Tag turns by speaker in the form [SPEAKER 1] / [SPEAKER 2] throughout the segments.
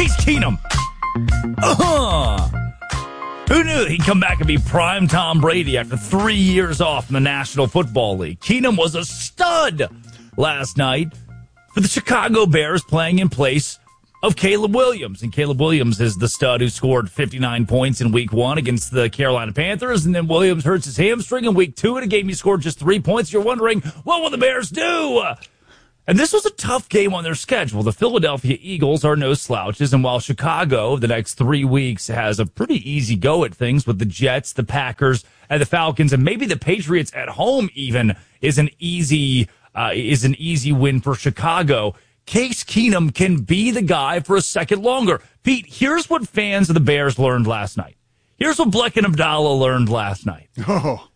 [SPEAKER 1] Case Keenum. Who knew he'd come back and be prime Tom Brady after 3 years off in the National Football League? Keenum was a stud last night for the Chicago Bears, playing in place of Caleb Williams. And Caleb Williams is the stud who scored 59 points in week 1 against the Carolina Panthers. And then Williams hurts his hamstring in week 2 in a game he scored just 3 points. You're wondering, what will the Bears do? And this was a tough game on their schedule. The Philadelphia Eagles are no slouches. And while Chicago, the next 3 weeks, has a pretty easy go at things with the Jets, the Packers, and the Falcons, and maybe the Patriots at home even is an easy win for Chicago, Case Keenum can be the guy for a second longer. Pete, here's what fans of the Bears learned last night. Here's what Bleck and Abdallah learned last night.
[SPEAKER 2] Oh.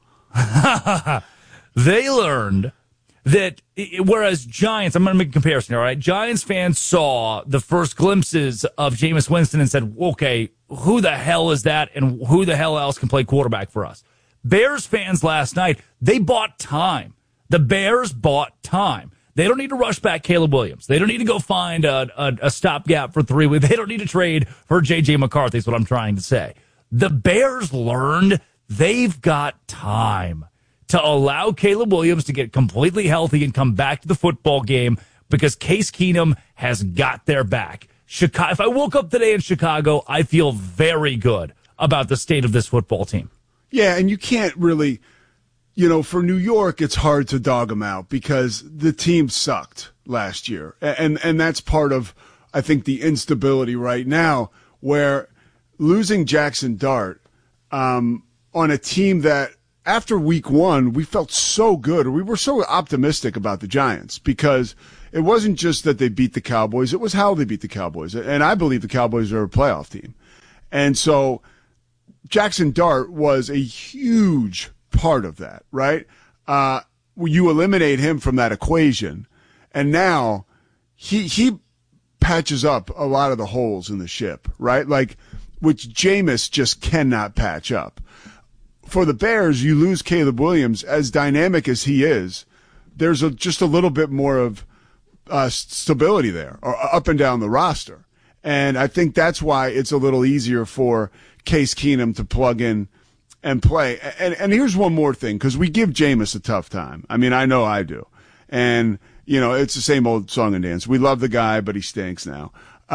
[SPEAKER 1] They learned that whereas Giants, I'm going to make a comparison here, all right? Giants fans saw the first glimpses of Jameis Winston and said, okay, who the hell is that and who the hell else can play quarterback for us? Bears fans last night, they bought time. The Bears bought time. They don't need to rush back Caleb Williams. They don't need to go find a stopgap for 3 weeks. They don't need to trade for J.J. McCarthy is what I'm trying to say. The Bears learned they've got time to allow Caleb Williams to get completely healthy and come back to the football game because Case Keenum has got their back. Chicago, if I woke up today in Chicago, I feel very good about the state of this football team.
[SPEAKER 2] Yeah, and you can't really, for New York, it's hard to dog them out because the team sucked last year. And that's part of, I think, the instability right now where losing Jackson Dart on a team that, after week 1, we felt so good. We were so optimistic about the Giants because it wasn't just that they beat the Cowboys. It was how they beat the Cowboys. And I believe the Cowboys are a playoff team. And so Jackson Dart was a huge part of that, right? You eliminate him from that equation. And now he patches up a lot of the holes in the ship, right? Like, which Jameis just cannot patch up. For the Bears, you lose Caleb Williams. As dynamic as he is, there's just a little bit more of stability there, or up and down the roster. And I think that's why it's a little easier for Case Keenum to plug in and play. And here's one more thing, because we give Jameis a tough time. I mean, I know I do. And, it's the same old song and dance. We love the guy, but he stinks now.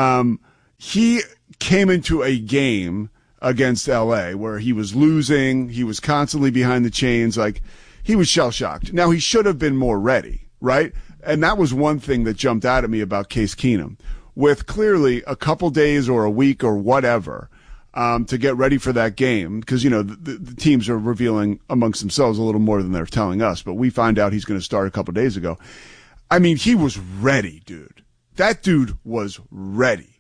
[SPEAKER 2] He came into a game against L.A. where he was losing. He was constantly behind the chains. Like, he was shell-shocked. Now, he should have been more ready, right? And that was one thing that jumped out at me about Case Keenum. With clearly a couple days or a week or whatever to get ready for that game, because, the teams are revealing amongst themselves a little more than they're telling us, but we find out he's going to start a couple days ago. I mean, he was ready, dude. That dude was ready.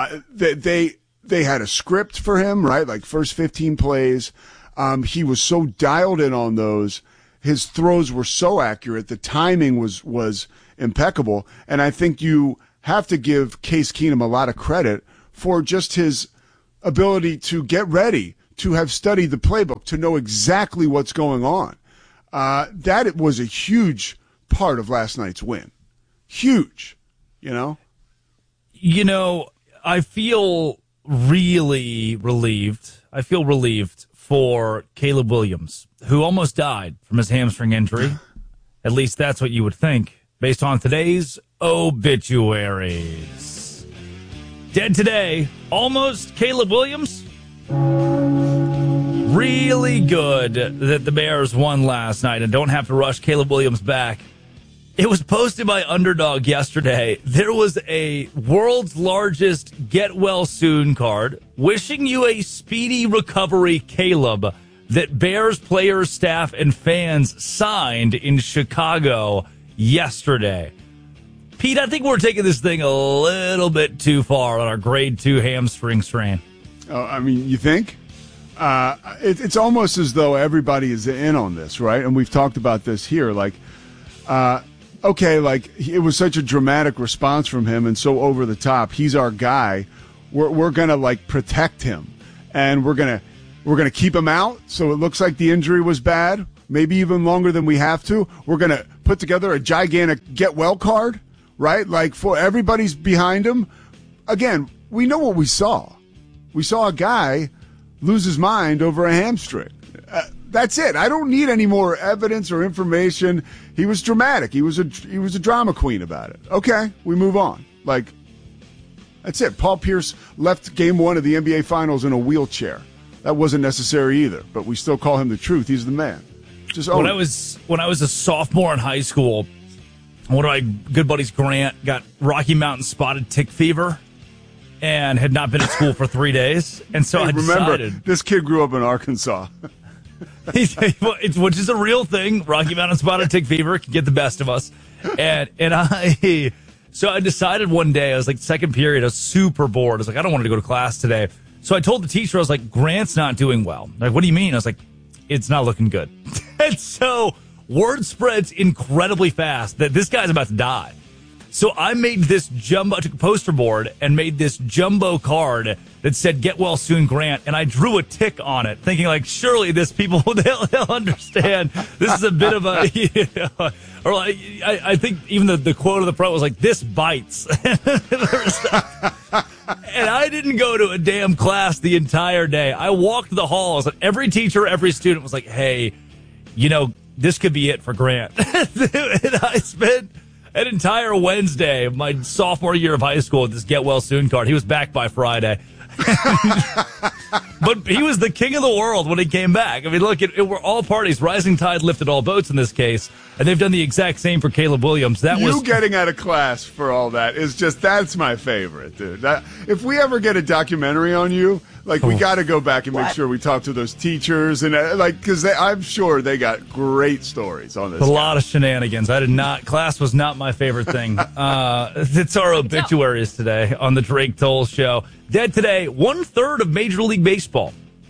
[SPEAKER 2] They had a script for him, right? Like first 15 plays. He was so dialed in on those. His throws were so accurate. The timing was impeccable. And I think you have to give Case Keenum a lot of credit for just his ability to get ready, to have studied the playbook, to know exactly what's going on. That was a huge part of last night's win. Huge,
[SPEAKER 1] I feel really relieved. I feel relieved for Caleb Williams, who almost died from his hamstring injury. At least that's what you would think, based on today's obituaries. Dead today, almost Caleb Williams. Really good that the Bears won last night and don't have to rush Caleb Williams back. It was posted by Underdog yesterday. There was a world's largest get well soon card wishing you a speedy recovery, Caleb, that Bears players, staff, and fans signed in Chicago yesterday. Pete, I think we're taking this thing a little bit too far on our grade 2 hamstring strain.
[SPEAKER 2] Oh, I mean, you think? It's almost as though everybody is in on this, right? And we've talked about this here. Like, okay, like it was such a dramatic response from him and so over the top. He's our guy. We're gonna like protect him, and we're gonna keep him out. So it looks like the injury was bad, maybe even longer than we have to. We're gonna put together a gigantic get well card, right? Like for everybody's behind him. Again, we know what we saw. We saw a guy lose his mind over a hamstring. That's it. I don't need any more evidence or information. He was dramatic. He was a drama queen about it. Okay, we move on. Like, that's it. Paul Pierce left Game 1 of the NBA Finals in a wheelchair. That wasn't necessary either, but we still call him the truth. He's the man. Just own it.
[SPEAKER 1] When I was a sophomore in high school, one of my good buddies, Grant, got Rocky Mountain spotted tick fever and had not been at school for 3 days. And so I
[SPEAKER 2] remember,
[SPEAKER 1] decided,
[SPEAKER 2] this kid grew up in Arkansas.
[SPEAKER 1] which is a real thing. Rocky Mountain spotted tick fever can get the best of us. So I decided one day, I was like, second period, I was super bored. I was like, I don't want to go to class today. So I told the teacher, I was like, Grant's not doing well. Like, what do you mean? I was like, it's not looking good. And so word spreads incredibly fast that this guy's about to die. So I made this I took a poster board and made this jumbo card that said, "Get well soon, Grant." And I drew a tick on it, thinking like, surely this people, they'll understand. This is a bit of a, or like, I think even the quote of the front was like, "This bites." And I didn't go to a damn class the entire day. I walked the halls, and every teacher, every student was like, "Hey, this could be it for Grant." And I spent an entire Wednesday of my sophomore year of high school with this "Get well soon" card. He was back by Friday. But he was the king of the world when he came back. I mean, look, it were all parties. Rising tide lifted all boats in this case. And they've done the exact same for Caleb Williams.
[SPEAKER 2] You getting out of class for all that is that's my favorite, dude. If we ever get a documentary on you, we got to go back and make sure we talk to those teachers and because I'm sure they got great stories on this.
[SPEAKER 1] A lot of shenanigans. Class was not my favorite thing. It's our obituaries today on the Drake Toll Show. Dead today, 1/3 of Major League Baseball.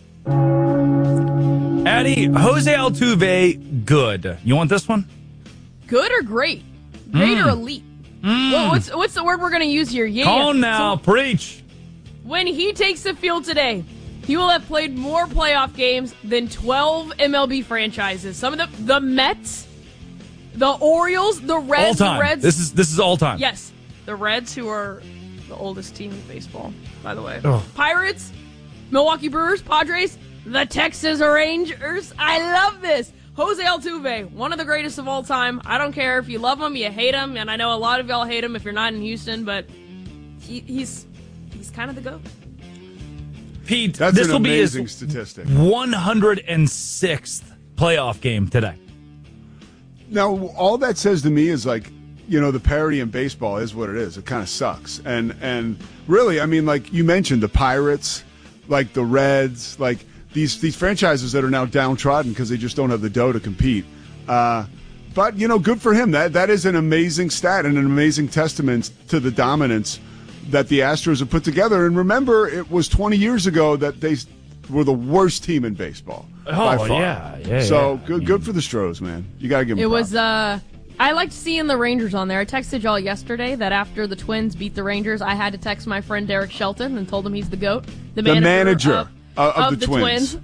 [SPEAKER 1] Addie, Jose Altuve, good. You want this one?
[SPEAKER 3] Good or great? Great or elite? Well, what's the word we're going to use here? Yeah.
[SPEAKER 1] Call him now. Preach.
[SPEAKER 3] When he takes the field today, he will have played more playoff games than 12 MLB franchises. Some of the Mets, the Orioles, the Reds.
[SPEAKER 1] All time.
[SPEAKER 3] The Reds.
[SPEAKER 1] This is all time.
[SPEAKER 3] Yes. The Reds, who are the oldest team in baseball, by the way.
[SPEAKER 1] Oh.
[SPEAKER 3] Pirates, Milwaukee Brewers, Padres, the Texas Rangers. I love this. Jose Altuve, one of the greatest of all time. I don't care if you love him, you hate him, and I know a lot of y'all hate him if you're not in Houston, but he's kind of the GOAT.
[SPEAKER 1] Pete,
[SPEAKER 2] that's
[SPEAKER 1] this
[SPEAKER 2] an
[SPEAKER 1] will be his
[SPEAKER 2] amazing statistic.
[SPEAKER 1] 106th playoff game today.
[SPEAKER 2] Now, all that says to me is the parity in baseball is what it is. It kind of sucks. And really, I mean, like you mentioned, the Pirates, like the Reds, like these franchises that are now downtrodden because they just don't have the dough to compete. But, good for him. That is an amazing stat and an amazing testament to the dominance that the Astros have put together. And remember, it was 20 years ago that they were the worst team in baseball. By far.
[SPEAKER 1] Yeah.
[SPEAKER 2] So good for the Stros, man. You got to give them props.
[SPEAKER 3] It was, I liked seeing the Rangers on there. I texted y'all yesterday that after the Twins beat the Rangers, I had to text my friend Derek Shelton and told him he's the GOAT. The manager of the Twins.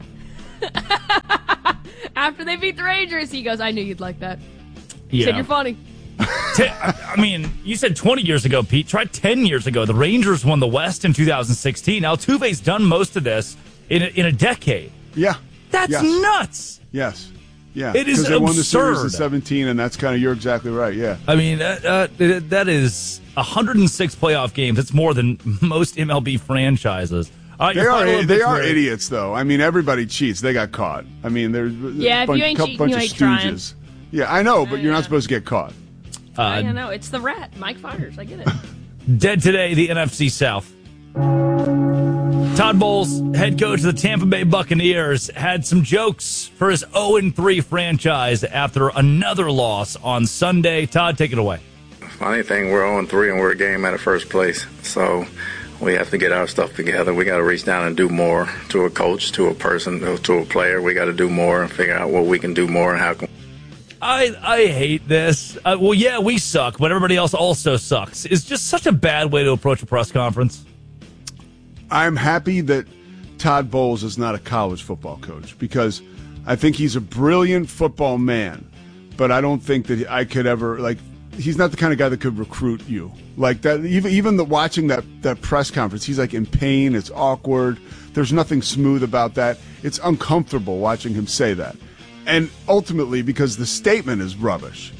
[SPEAKER 3] After they beat the Rangers, he goes, "I knew you'd like that." He said, "You're funny."
[SPEAKER 1] I mean, you said 20 years ago, Pete. Try 10 years ago. The Rangers won the West in 2016. Altuve's done most of this in a decade.
[SPEAKER 2] Yeah.
[SPEAKER 1] That's nuts.
[SPEAKER 2] Yes. Yeah.
[SPEAKER 1] It is absurd.
[SPEAKER 2] Because they won the series in 17, and that's you're exactly right, yeah.
[SPEAKER 1] I mean, that is 106 playoff games. It's more than most MLB franchises.
[SPEAKER 2] They are idiots, though. I mean, everybody cheats. They got caught. I mean, there's
[SPEAKER 3] if you ain't cheating, you ain't trying.
[SPEAKER 2] Yeah, I know, but you're not supposed to get caught.
[SPEAKER 3] I know. It's the rat, Mike Fiers. I get it.
[SPEAKER 1] Dead today, the NFC South. Todd Bowles, head coach of the Tampa Bay Buccaneers, had some jokes for his 0-3 franchise after another loss on Sunday. Todd, take it away.
[SPEAKER 4] Funny thing, we're 0-3 and we're a game out of first place. So we have to get our stuff together. We got to reach down and do more to a coach, to a person, to a player. We got to do more and figure out what we can do more and how can.
[SPEAKER 1] I hate this. Well, yeah, we suck, but everybody else also sucks. It's just such a bad way to approach a press conference.
[SPEAKER 2] I'm happy that Todd Bowles is not a college football coach because I think he's a brilliant football man, but I don't think that I could ever, he's not the kind of guy that could recruit you like that. Even watching that press conference, he's like in pain. It's awkward. There's nothing smooth about that. It's uncomfortable watching him say that. And ultimately, because the statement is rubbish.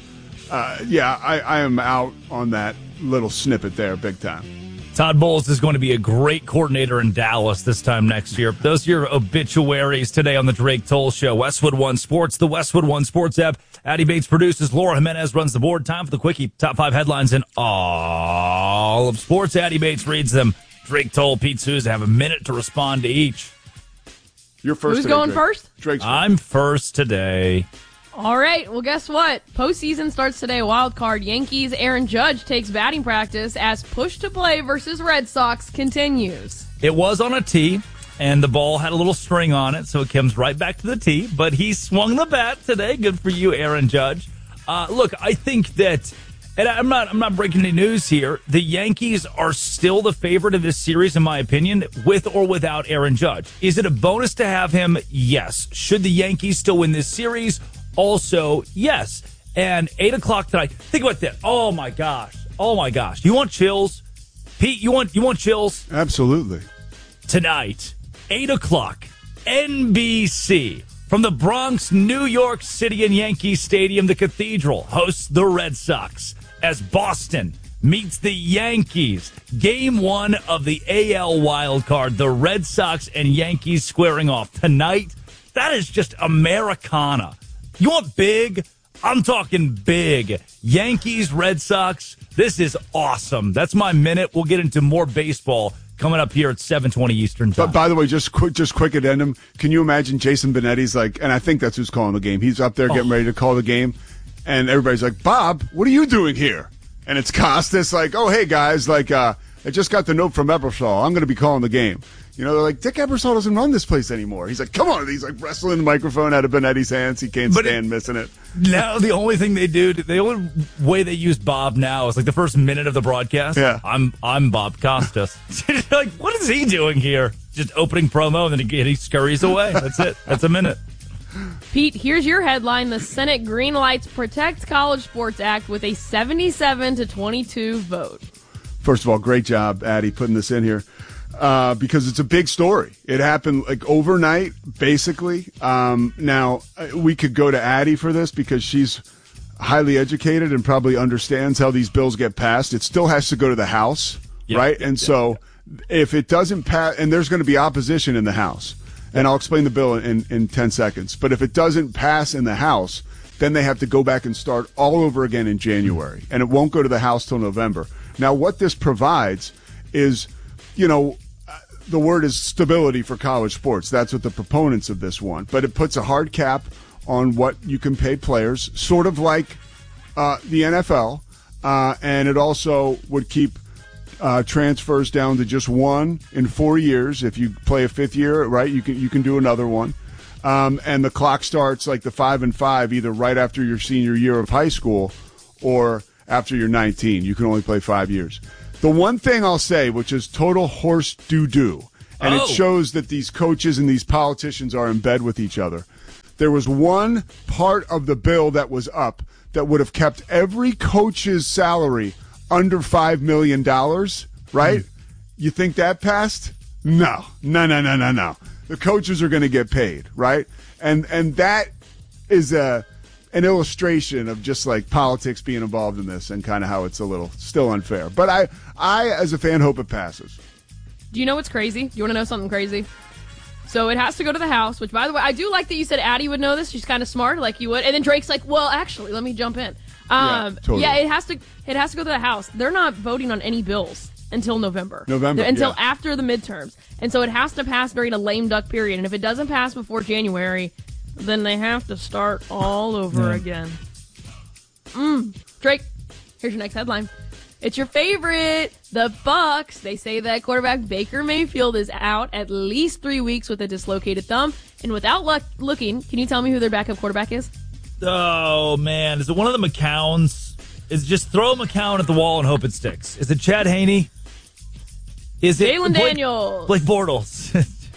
[SPEAKER 2] I am out on that little snippet there big time.
[SPEAKER 1] Todd Bowles is going to be a great coordinator in Dallas this time next year. Those are your obituaries today on the Drake Toll Show. Westwood One Sports, the Westwood One Sports app. Addie Bates produces. Laura Jimenez runs the board. Time for the quickie. Top 5 headlines in all of sports. Addie Bates reads them. Drake Toll, Pete Souza have a minute to respond to each.
[SPEAKER 2] You're first.
[SPEAKER 3] Who's
[SPEAKER 2] today,
[SPEAKER 3] going
[SPEAKER 2] Drake.
[SPEAKER 3] first?
[SPEAKER 2] Drake's first.
[SPEAKER 1] I'm first today.
[SPEAKER 3] All right, well, guess what? Postseason starts today. Wild card. Yankees' Aaron Judge takes batting practice as push to play versus Red Sox continues.
[SPEAKER 1] It was on a tee, and the ball had a little string on it, so it comes right back to the tee. But he swung the bat today. Good for you, Aaron Judge. Look, I think that, and I'm not breaking any news here, the Yankees are still the favorite of this series, in my opinion, with or without Aaron Judge. Is it a bonus to have him? Yes. Should the Yankees still win this series? Also, yes. And 8 o'clock tonight. Think about that. Oh my gosh. You want chills? Pete, you want chills?
[SPEAKER 2] Absolutely.
[SPEAKER 1] Tonight, 8 o'clock, NBC. From the Bronx, New York City and Yankee Stadium, the Cathedral hosts the Red Sox as Boston meets the Yankees. Game 1 of the AL wildcard. The Red Sox and Yankees squaring off tonight. That is just Americana. You want big? I'm talking big. Yankees, Red Sox. This is awesome. That's my minute. We'll get into more baseball coming up here at 7:20 Eastern time.
[SPEAKER 2] But by the way, just quick addendum. Can you imagine Jason Benetti's like, and I think that's who's calling the game. He's up there getting ready to call the game, and everybody's like, Bob, what are you doing here? And it's Costas like, oh, hey, guys, like, I just got the note from Ebersol. I'm going to be calling the game. You know, they're like, Dick Ebersol doesn't run this place anymore. He's like, come on. He's like wrestling the microphone out of Benetti's hands. He can't stand missing it.
[SPEAKER 1] Now the only thing they do, the only way they use Bob now is like the first minute of the broadcast.
[SPEAKER 2] Yeah.
[SPEAKER 1] I'm Bob Costas. Like, what is he doing here? Just opening promo and then he scurries away. That's it. That's a minute.
[SPEAKER 3] Pete, here's your headline. The Senate greenlights Protect College Sports Act with a 77-22 vote.
[SPEAKER 2] First of all, great job, Addie, putting this in here. Because it's a big story. It happened like overnight, basically. Now, we could go to Addie for this because she's highly educated and probably understands how these bills get passed. It still has to go to the House, right? And so if it doesn't pass, and there's going to be opposition in the House, and I'll explain the bill in 10 seconds. But if it doesn't pass in the House, then they have to go back and start all over again in January. And it won't go to the House till November. Now, what this provides is, you know, the word is stability for college sports. That's what the proponents of this want. But it puts a hard cap on what you can pay players, sort of like the NFL. And it also would keep transfers down to just one in 4 years. If you play a fifth year, right, you can do another one. And the clock starts like the 5 and 5, either right after your senior year of high school or after you're 19. You can only play 5 years. The one thing I'll say, which is total horse doo-doo, and it shows that these coaches and these politicians are in bed with each other. There was one part of the bill that was up that would have kept every coach's salary under $5 million, right? You think that passed? No. The coaches are going to get paid, right? And that is an illustration of just like politics being involved in this and kind of how it's a little still unfair. But I, as a fan, hope it passes.
[SPEAKER 3] Do you know what's crazy? Do you want to know something crazy? So it has to go to the House, which, by the way, I do like that you said Addie would know this. She's kind of smart, like you would. And then Drake's like, well, actually, let me jump in.
[SPEAKER 2] Totally.
[SPEAKER 3] Yeah, it has to go to the House. They're not voting on any bills until November. Until after the midterms. And so it has to pass during a lame duck period. And if it doesn't pass before January, then they have to start all over again. Drake, here's your next headline. It's your favorite, the Bucks. They say that quarterback Baker Mayfield is out at least 3 weeks with a dislocated thumb. And without looking, can you tell me who their backup quarterback is?
[SPEAKER 1] Oh, man. Is it one of the McCowns? Is it just throw a McCown at the wall and hope it sticks? Is it Chad Haney? Is it
[SPEAKER 3] Jalen Daniels?
[SPEAKER 1] Blake Bortles.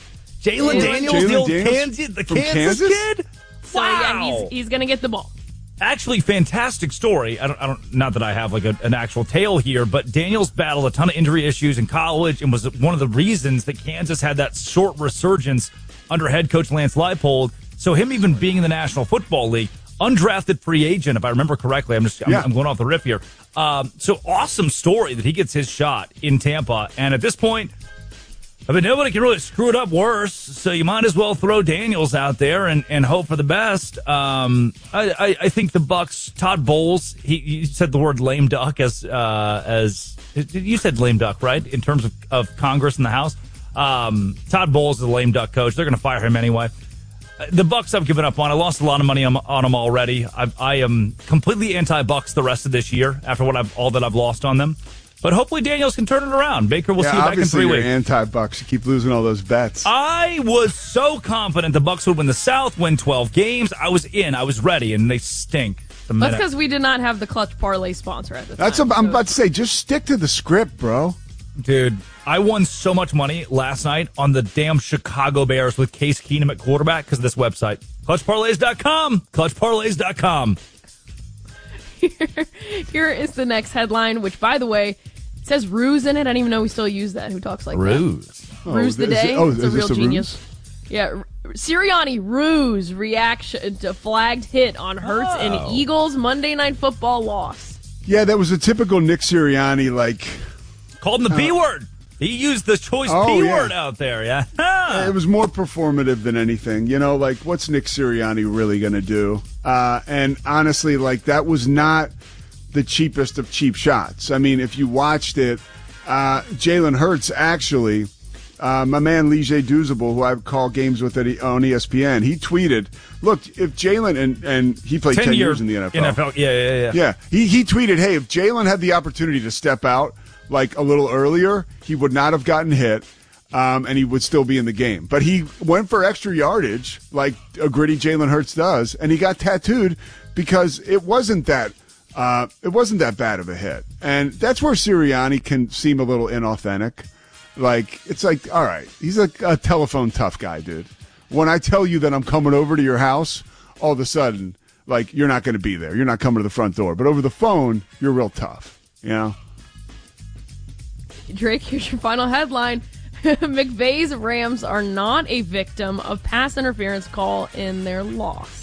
[SPEAKER 1] Jalen Daniels, the old Kansas
[SPEAKER 2] Kansas?
[SPEAKER 1] kid?
[SPEAKER 3] So, yeah, he's going to get the ball.
[SPEAKER 1] Actually, fantastic story. Not that I have like an actual tale here, but Daniels battled a ton of injury issues in college and was one of the reasons that Kansas had that short resurgence under head coach Lance Leipold. So him even being in the National Football League, undrafted free agent, if I remember correctly. I'm going off the riff here. So awesome story that he gets his shot in Tampa. And at this point, I mean, nobody can really screw it up worse, so you might as well throw Daniels out there and hope for the best. I think the Bucs, Todd Bowles, he said the word lame duck as you said lame duck, right? In terms of Congress and the House. Todd Bowles is a lame duck coach. They're going to fire him anyway. The Bucs I've given up on. I lost a lot of money on them already. I am completely anti-Bucs the rest of this year after all that I've lost on them. But hopefully Daniels can turn it around. Baker will see you back in 3 weeks.
[SPEAKER 2] You're anti-Bucs. You keep losing all those bets.
[SPEAKER 1] I was so confident the Bucs would win the South, win 12 games. I was in. I was ready, and they stink.
[SPEAKER 3] That's because we did not have the Clutch Parlay sponsor at the time.
[SPEAKER 2] I'm about to say, just stick to the script, bro.
[SPEAKER 1] Dude, I won so much money last night on the damn Chicago Bears with Case Keenum at quarterback because of this website. ClutchParlays.com. ClutchParlays.com.
[SPEAKER 3] Here is the next headline, which, by the way, says ruse in it. I didn't even know we still use that. Who talks like
[SPEAKER 1] ruse?
[SPEAKER 3] That? Ruse the day. It's a real genius. Yeah. Sirianni ruse reaction to flagged hit on Hurts and Eagles Monday Night Football loss.
[SPEAKER 2] Yeah, that was a typical Nick Sirianni,
[SPEAKER 1] called him the B word. He used the choice P word out there, yeah.
[SPEAKER 2] It was more performative than anything. What's Nick Sirianni really going to do? And honestly, that was not the cheapest of cheap shots. I mean, if you watched it, Jalen Hurts actually, my man Lige Douzable, who I call games with on ESPN, he tweeted, look, if Jalen, and he played 10 years in the NFL. Yeah. He tweeted, hey, if Jalen had the opportunity to step out, a little earlier, he would not have gotten hit, and he would still be in the game. But he went for extra yardage, like a gritty Jalen Hurts does, and he got tattooed because it wasn't that bad of a hit. And that's where Sirianni can seem a little inauthentic. All right, he's a telephone tough guy, dude. When I tell you that I'm coming over to your house, all of a sudden, you're not going to be there. You're not coming to the front door. But over the phone, you're real tough,
[SPEAKER 3] Drake, here's your final headline. McVay's Rams are not a victim of pass interference call in their loss.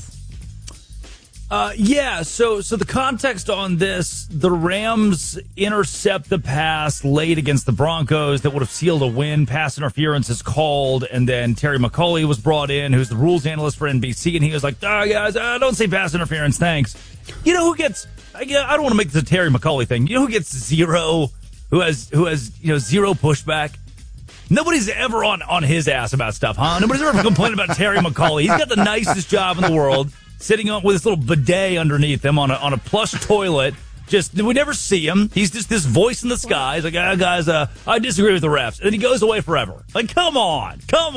[SPEAKER 1] So the context on this, the Rams intercept the pass late against the Broncos that would have sealed a win. Pass interference is called, and then Terry McAulay was brought in, who's the rules analyst for NBC, and he was like, guys, don't say pass interference, thanks. You know who gets, I don't want to make this a Terry McAulay thing. You know who gets zero, who has zero pushback? Nobody's ever on his ass about stuff, huh? Nobody's ever complained about Terry McAulay. He's got the nicest job in the world, sitting on with this little bidet underneath him on a plush toilet. We never see him. He's just this voice in the sky. He's like, guys, I disagree with the refs. And then he goes away forever. Come on.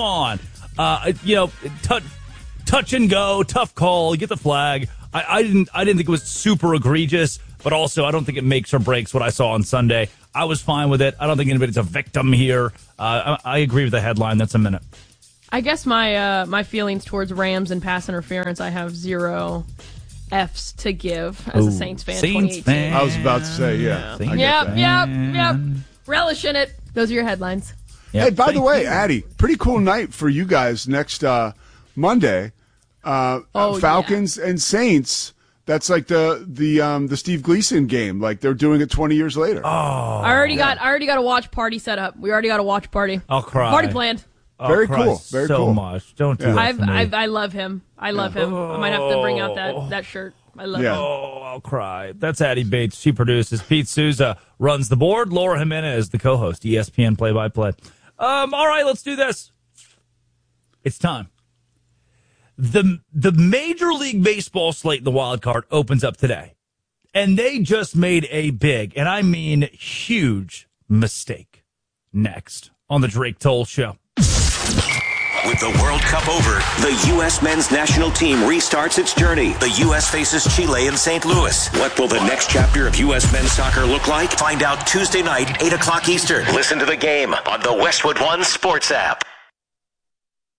[SPEAKER 1] Touch and go, tough call, you get the flag. I didn't think it was super egregious, but also I don't think it makes or breaks what I saw on Sunday. I was fine with it. I don't think anybody's a victim here. I agree with the headline. That's a minute.
[SPEAKER 3] I guess my feelings towards Rams and pass interference, I have 0 Fs to give as a Saints fan. 2018.
[SPEAKER 2] I was about to say, yeah.
[SPEAKER 3] Yep. Relish in it. Those are your headlines.
[SPEAKER 2] Yep. Hey, by the way, Addie, pretty cool night for you guys next Monday. Falcons and Saints. That's like the Steve Gleason game. They're doing it 20 years later.
[SPEAKER 1] Oh,
[SPEAKER 3] I already got a watch party set up. We already got a watch party.
[SPEAKER 1] I'll cry.
[SPEAKER 3] Party planned.
[SPEAKER 2] Very cool. Very
[SPEAKER 1] so
[SPEAKER 2] cool.
[SPEAKER 1] Much. Don't do that for me.
[SPEAKER 3] I love him. I might have to bring out that shirt. I love him.
[SPEAKER 1] Oh, I'll cry. That's Addie Bates. She produces. Pete Souza runs the board. Laura Jimenez, the co-host, ESPN play-by-play. All right, let's do this. It's time. The Major League Baseball slate in the wild card opens up today. And they just made a big, and I mean huge, mistake. Next on the Drake Toll Show.
[SPEAKER 5] With the World Cup over, the U.S. men's national team restarts its journey. The U.S. faces Chile in St. Louis. What will the next chapter of U.S. men's soccer look like? Find out Tuesday night, 8 o'clock Eastern. Listen to the game on the Westwood One Sports app.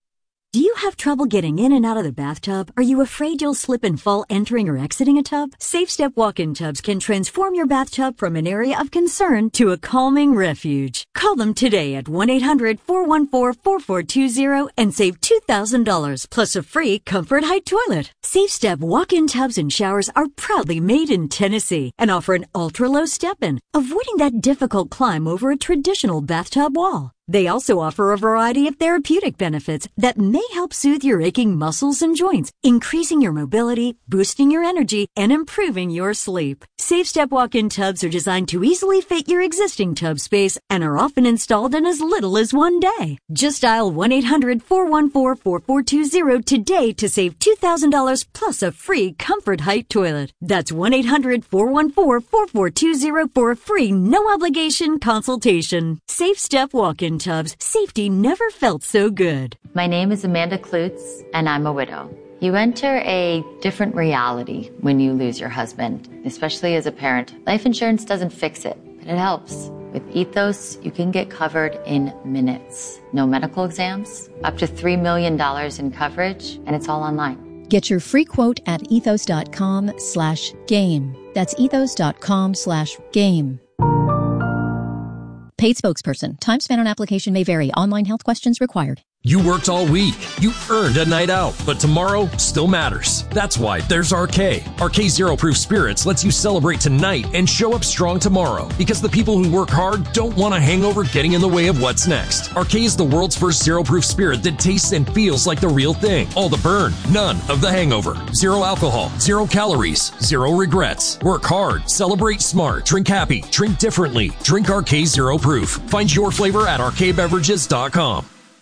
[SPEAKER 6] Do you have trouble getting in and out of the bathtub? Are you afraid you'll slip and fall entering or exiting a tub? SafeStep walk-in tubs can transform your bathtub from an area of concern to a calming refuge. Call them today at 1-800-414-4420 and save $2,000 plus a free Comfort Height toilet. SafeStep walk-in tubs and showers are proudly made in Tennessee and offer an ultra-low step-in, avoiding that difficult climb over a traditional bathtub wall. They also offer a variety of therapeutic benefits that may help soothe your aching muscles and joints, increasing your mobility, boosting your energy, and improving your sleep. SafeStep walk-in tubs are designed to easily fit your existing tub space and are often installed in as little as 1 day. Just dial 1-800-414-4420 today to save $2,000 plus a free Comfort Height toilet. That's 1-800-414-4420 for a free no-obligation consultation. SafeStep walk-in tubs. Safety never felt so good.
[SPEAKER 7] My name is Amanda Klutz, and I'm a widow. You enter a different reality when you lose your husband, especially as a parent. Life insurance doesn't fix it, but it helps. With Ethos, you can get covered in minutes. No medical exams, up to $3 million in coverage, and it's all online.
[SPEAKER 8] Get your free quote at ethos.com/game. That's ethos.com/game. Paid spokesperson. Time spent on application may vary. Online health questions required.
[SPEAKER 9] You worked all week. You earned a night out, but tomorrow still matters. That's why there's RK. RK Zero Proof Spirits lets you celebrate tonight and show up strong tomorrow, because the people who work hard don't want a hangover getting in the way of what's next. RK is the world's first zero proof spirit that tastes and feels like the real thing. All the burn, none of the hangover. Zero alcohol, 0 calories, 0 regrets. Work hard, celebrate smart, drink happy, drink differently. Drink RK Zero Proof. Find your flavor at rkbeverages.com.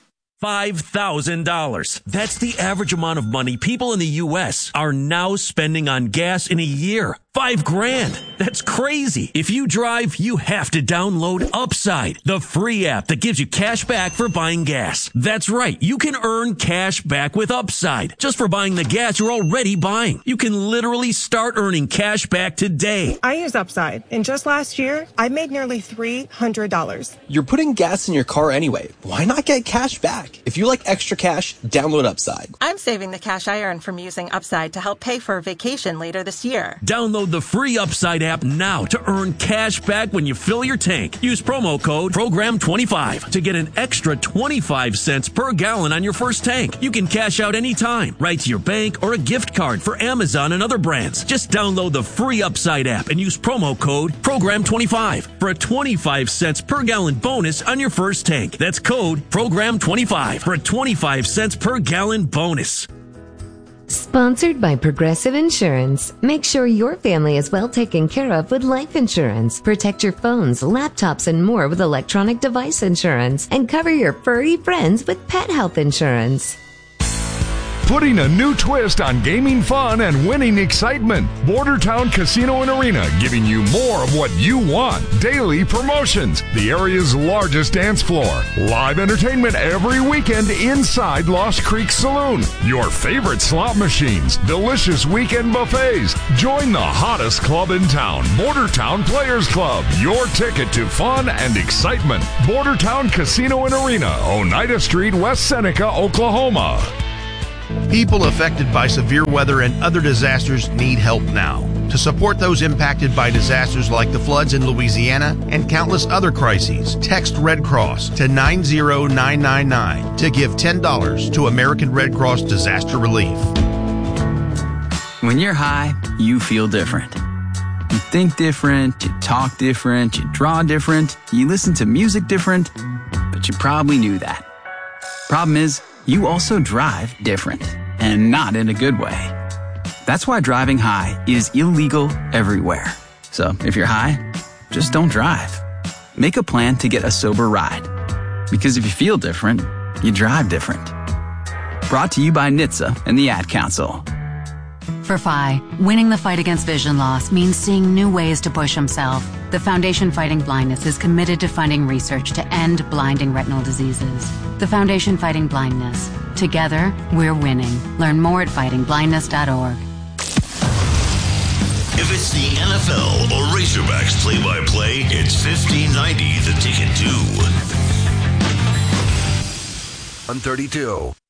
[SPEAKER 10] $5,000. That's the average amount of money people in the U.S. are now spending on gas in a year. $5,000. That's crazy. If you drive, you have to download Upside, the free app that gives you cash back for buying gas. That's right. You can earn cash back with Upside just for buying the gas you're already buying. You can literally start earning cash back today.
[SPEAKER 11] I use Upside, and just last year, I made nearly $300.
[SPEAKER 12] You're putting gas in your car anyway. Why not get cash back? If you like extra cash, download Upside.
[SPEAKER 11] I'm saving the cash I earn from using Upside to help pay for a vacation later this year.
[SPEAKER 10] Download the free Upside app now to earn cash back when you fill your tank. Use promo code PROGRAM25 to get an extra 25 cents per gallon on your first tank. You can cash out anytime, right to your bank or a gift card for Amazon and other brands. Just download the free Upside app and use promo code PROGRAM25 for a 25 cents per gallon bonus on your first tank. That's code PROGRAM25 for a 25 cents per gallon bonus.
[SPEAKER 13] Sponsored by Progressive Insurance. Make sure your family is well taken care of with life insurance. Protect your phones, laptops, and more with electronic device insurance. And cover your furry friends with pet health insurance.
[SPEAKER 14] Putting a new twist on gaming fun and winning excitement. Bordertown Casino and Arena, giving you more of what you want. Daily promotions, the area's largest dance floor. Live entertainment every weekend inside Lost Creek Saloon. Your favorite slot machines, delicious weekend buffets. Join the hottest club in town, Bordertown Players Club. Your ticket to fun and excitement. Bordertown Casino and Arena, Oneida Street, West Seneca, Oklahoma.
[SPEAKER 15] People affected by severe weather and other disasters need help now. To support those impacted by disasters like the floods in Louisiana and countless other crises, text Red Cross to 90999 to give $10 to American Red Cross Disaster Relief.
[SPEAKER 16] When you're high, you feel different. You think different, you talk different, you draw different, you listen to music different, but you probably knew that. Problem is, you also drive different, and not in a good way. That's why driving high is illegal everywhere. So if you're high, just don't drive. Make a plan to get a sober ride. Because if you feel different, you drive different. Brought to you by NHTSA and the Ad Council.
[SPEAKER 17] For Phi, winning the fight against vision loss means seeing new ways to push himself. The Foundation Fighting Blindness is committed to funding research to end blinding retinal diseases. The Foundation Fighting Blindness. Together, we're winning. Learn more at fightingblindness.org.
[SPEAKER 18] If it's the NFL or Razorbacks play-by-play, it's 1590 The Ticket 2.
[SPEAKER 19] 132.